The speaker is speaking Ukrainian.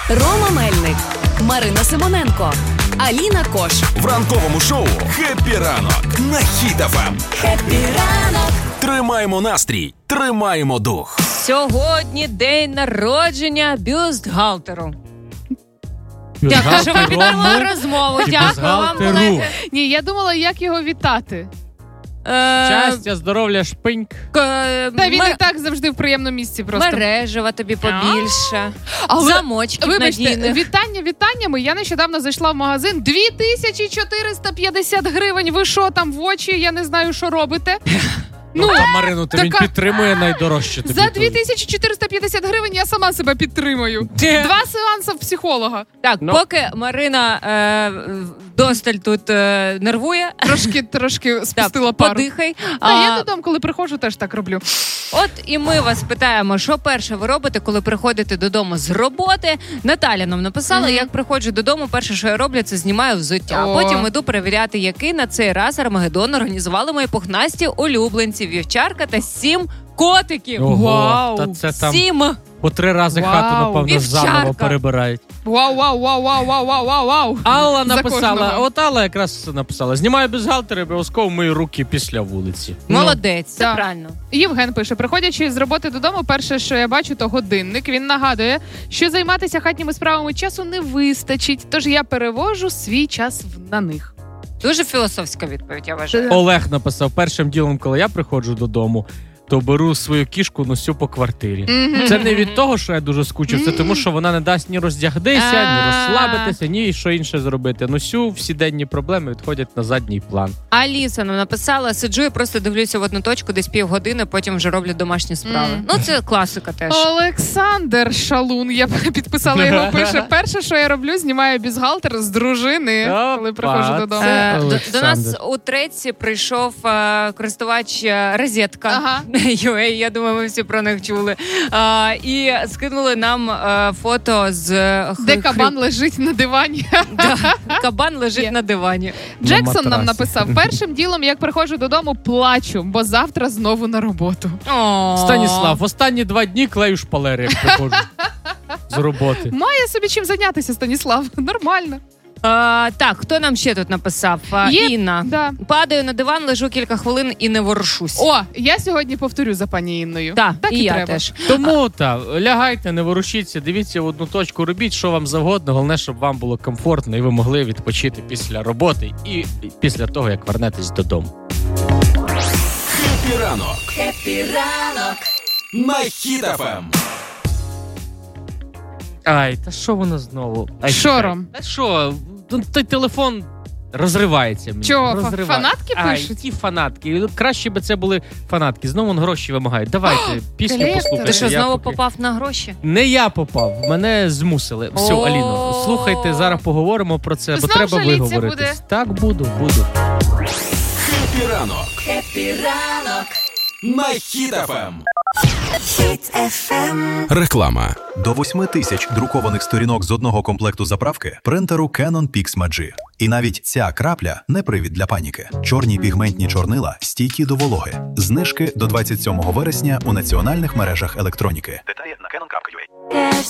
Рома Мельник, Марина Симоненко, Аліна Кош. В ранковому шоу «Хеппі ранок» на Хіт ФМ. Хеппі ранок. Тримаємо настрій, тримаємо дух. Сьогодні день народження бюстгальтеру. Дякую, що ви підтримали розмову. Дякую вам, колеги. Ні, я думала, як його вітати. Щастя, здоров'я, шпиньк. Та він і так завжди в приємному місці просто. Мережева тобі побільше. Замочки вибачте, надійних. вітаннями. Я нещодавно зайшла в магазин. 2450 гривень. Ви що там в очі? Я не знаю, що робите. Марину, він підтримує найдорожче тобі. За 2450 гривень я сама себе підтримую. 2 сеанси в психолога. Так, поки Марина досталь тут нервує. Трошки спустила пару. Подихай. Я додому, коли приходжу, теж так роблю. От і ми вас питаємо, що перше ви робите, коли приходите додому з роботи. Наталя нам написала, як приходжу додому, перше, що я роблю, це знімаю взуття. А потім іду перевіряти, який на цей раз Армагеддон організували мої пухнасті улюбленці, вівчарка та 7 котиків. Ого, Вау! та це там 7! по 3 рази хату, напевно, Вівчарка. заново перебирають. Вау. Алла За написала, кожного. от Алла якраз написала, знімаю бюстгальтер і обов'язково мию руки після вулиці. Молодець, це Так. правильно. Євген пише, приходячи з роботи додому, перше, що я бачу, то годинник. Він нагадує, що займатися хатніми справами часу не вистачить, тож я перевожу свій час на них. Дуже філософська відповідь, я вважаю. Олег написав, першим ділом, коли я приходжу додому, то беру свою кішку, носю по квартирі. Це не від того, що я дуже скучив, це тому, що вона не дасть ні роздягтися, ні розслабитися, ні що інше зробити. Носю, всі денні проблеми відходять на задній план. Аліса нам написала, сиджу і просто дивлюся в одну точку, десь півгодини, потім вже роблю домашні справи. Ну, це класика теж. Олександр Шалун, я підписала його, пише, перше, що я роблю, знімаю бюстгальтер з дружини, коли приходжу додому. До нас у треці прийшов користувач розетка. Ага. Я думаю, ми всі про них чули. І скинули нам фото з... Де кабан лежить на дивані. Кабан лежить на дивані. Джексон нам написав, першим ділом, як приходжу додому, плачу, бо завтра знову на роботу. Станіслав, останні 2 дні клею шпалери, як приходжу з роботи. Має собі чим зайнятися, Станіслав. Нормально. Так, хто нам ще тут написав? Інна. Да. Падаю на диван, лежу кілька хвилин і не ворушусь. О, я сьогодні повторю за пані Інною. Так, і я треба. теж. Тому лягайте, не ворушіться, дивіться в одну точку, робіть, що вам завгодно, головне, щоб вам було комфортно і ви могли відпочити після роботи і після того, як вернетесь додому. «Хеппі ранок». «Хеппі ранок» на Хіт ФМ. Ай, та що воно знову? Що, Ром? Та що, той телефон розривається мені. Чого, фанатки пишуть? Які фанатки? Краще би це були фанатки. Знову гроші вимагають. Давайте, пісню колектор. послухайте. Ти що, я знову поки- попав на гроші? Не я попав, мене змусили. Все, О. Аліно, слухайте, зараз поговоримо про це, бо Знов треба жаліться виговоритись. буде? Так, буду. «Хеппі ранок». «Хеппі ранок» на Хіт ФМ. Реклама. До 8 тисяч друкованих сторінок з одного комплекту заправки принтеру Canon PIXMA-G. І навіть ця крапля не привід для паніки. Чорні пігментні чорнила стійкі до вологи. Знижки до 27 вересня у національних мережах електроніки. Деталі на canon.ua.